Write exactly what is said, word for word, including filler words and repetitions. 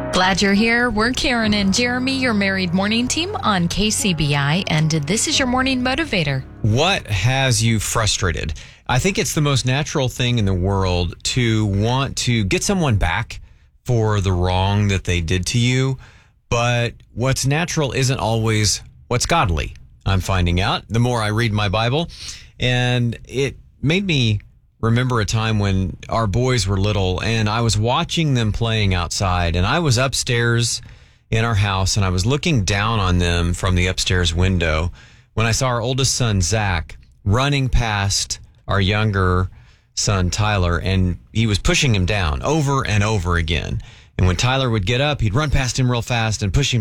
Glad you're here. We're Karen and Jeremy, your married morning team on K C B I, and this is your morning motivator. What has you frustrated? I think it's the most natural thing in the world to want to get someone back for the wrong that they did to you. But what's natural isn't always what's godly. I'm finding out the more I read my Bible. And it made me remember a time when our boys were little and I was watching them playing outside, and I was upstairs in our house and I was looking down on them from the upstairs window when I saw our oldest son, Zach, running past our younger son, Tyler, and he was pushing him down over and over again. And when Tyler would get up, he'd run past him real fast and push him